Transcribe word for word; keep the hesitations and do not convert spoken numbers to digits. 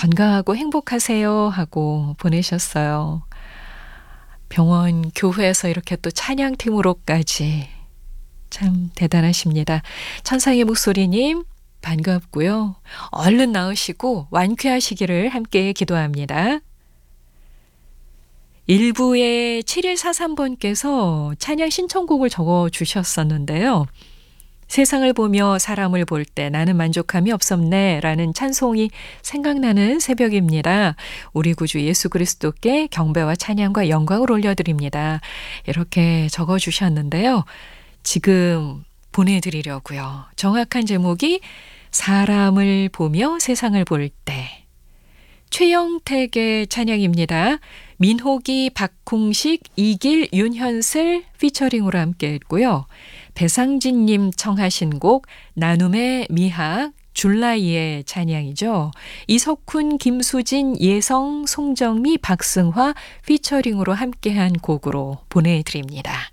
건강하고 행복하세요 하고 보내셨어요. 병원, 교회에서 이렇게 또 찬양팀으로까지 참 대단하십니다. 천상의 목소리님 반갑고요. 얼른 나으시고 완쾌하시기를 함께 기도합니다. 일부의 칠일사삼 번께서 찬양 신청곡을 적어주셨었는데요. 세상을 보며 사람을 볼 때 나는 만족함이 없었네 라는 찬송이 생각나는 새벽입니다. 우리 구주 예수 그리스도께 경배와 찬양과 영광을 올려드립니다. 이렇게 적어주셨는데요. 지금 보내드리려고요. 정확한 제목이 사람을 보며 세상을 볼 때. 최영택의 찬양입니다. 민호기, 박홍식, 이길, 윤현슬 피처링으로 함께 했고요. 배상진님 청하신 곡 나눔의 미학, 줄라이의 찬양이죠. 이석훈, 김수진, 예성, 송정미, 박승화 피처링으로 함께한 곡으로 보내드립니다.